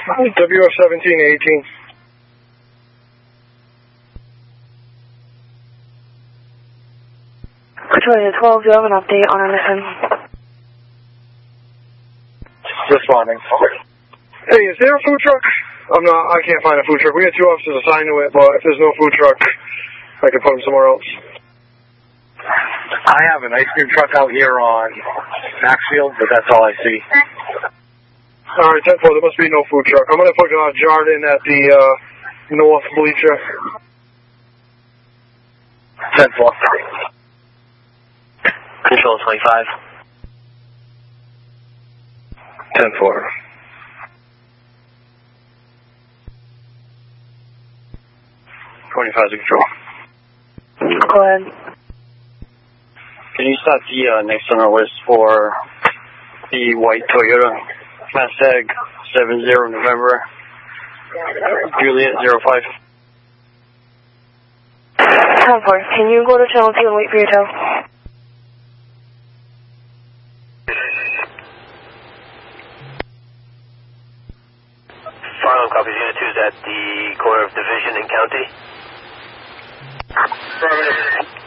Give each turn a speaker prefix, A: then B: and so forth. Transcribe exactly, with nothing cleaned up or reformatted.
A: W F seventeen eighteen.
B: Victoria twelve, do you have an update on anything?
C: Responding.
A: Hey, is there a food truck? I'm not, I can't find a food truck. We had two officers assigned to it, but if there's no food truck, I can put them somewhere else.
C: I have an ice cream truck out here on Maxfield, but that's all I see.
A: Alright, ten four, there must be no food truck. I'm going to put uh, Jordan at the uh, north bleacher.
C: ten four.
D: Control twenty-five.
A: ten four. twenty-five to control.
B: Go ahead.
D: Can you start the uh, next on our list for the white Toyota Mustang seven zero November Juliet zero five?
B: ten four, can you go to channel two and wait for your tow?
E: Farland copies Unit two is at the corner of Division and County. Affirmative.